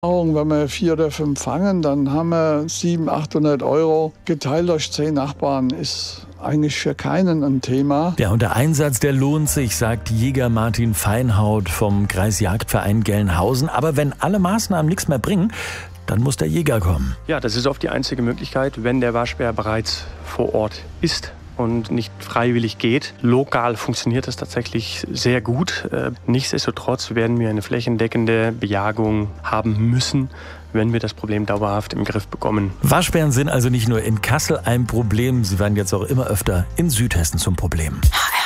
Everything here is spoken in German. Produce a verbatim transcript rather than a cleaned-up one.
Wenn wir vier oder fünf fangen, dann haben wir siebenhundert, achthundert Euro. Geteilt durch zehn Nachbarn ist eigentlich für keinen ein Thema. Ja, und der Einsatz, der lohnt sich, sagt Jäger Martin Feinhaut vom Kreisjagdverein Gelnhausen. Aber wenn alle Maßnahmen nichts mehr bringen, dann muss der Jäger kommen. Ja, das ist oft die einzige Möglichkeit, wenn der Waschbär bereits vor Ort ist und nicht freiwillig geht. Lokal funktioniert das tatsächlich sehr gut. Nichtsdestotrotz werden wir eine flächendeckende Bejagung haben müssen, wenn wir das Problem dauerhaft im Griff bekommen. Waschbären sind also nicht nur in Kassel ein Problem, sie werden jetzt auch immer öfter in Südhessen zum Problem.